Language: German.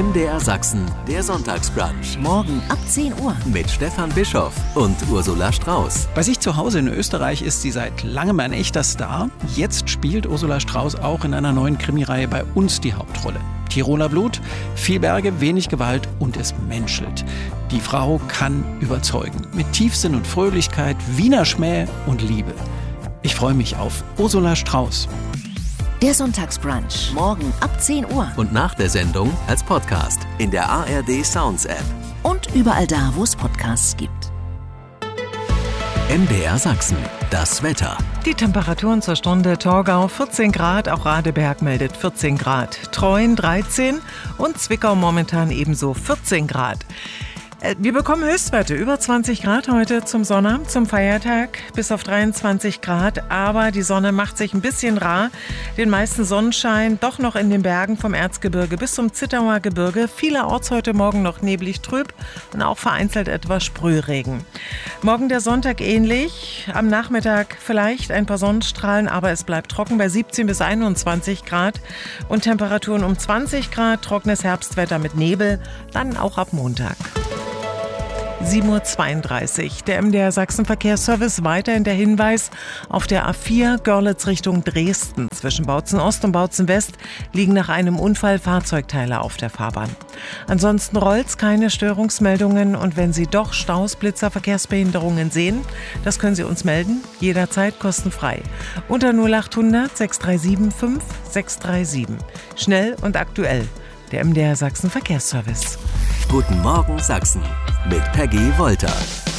MDR Sachsen, der Sonntagsbrunch. Morgen ab 10 Uhr. Mit Stefan Bischoff und Ursula Strauß. Bei sich zu Hause in Österreich ist sie seit langem ein echter Star. Jetzt spielt Ursula Strauß auch in einer neuen Krimireihe bei uns die Hauptrolle. Tiroler Blut, viel Berge, wenig Gewalt und es menschelt. Die Frau kann überzeugen. Mit Tiefsinn und Fröhlichkeit, Wiener Schmäh und Liebe. Ich freue mich auf Ursula Strauß. Der Sonntagsbrunch. Morgen ab 10 Uhr. Und nach der Sendung als Podcast in der ARD Sounds App. Und überall da, wo es Podcasts gibt. MDR Sachsen. Das Wetter. Die Temperaturen zur Stunde: Torgau 14 Grad, auch Radeberg meldet 14 Grad, Treuen 13 und Zwickau momentan ebenso 14 Grad. Wir bekommen Höchstwerte über 20 Grad heute zum Sonnabend, zum Feiertag, bis auf 23 Grad. Aber die Sonne macht sich ein bisschen rar. Den meisten Sonnenschein doch noch in den Bergen vom Erzgebirge bis zum Zittauer Gebirge. Vielerorts heute Morgen noch neblig trüb und auch vereinzelt etwas Sprühregen. Morgen der Sonntag ähnlich. Am Nachmittag vielleicht ein paar Sonnenstrahlen, aber es bleibt trocken bei 17 bis 21 Grad. Und Temperaturen um 20 Grad, trockenes Herbstwetter mit Nebel, dann auch ab Montag. 7.32 Uhr. Der MDR Sachsen Verkehrsservice, weiterhin der Hinweis auf der A4 Görlitz Richtung Dresden. Zwischen Bautzen Ost und Bautzen West liegen nach einem Unfall Fahrzeugteile auf der Fahrbahn. Ansonsten rollt's, keine Störungsmeldungen, und wenn Sie doch Staus, Blitzer, Verkehrsbehinderungen sehen, das können Sie uns melden, jederzeit kostenfrei. Unter 0800 637 5637. Schnell und aktuell. Der MDR Sachsen Verkehrsservice. Guten Morgen Sachsen mit Peggy Wolter.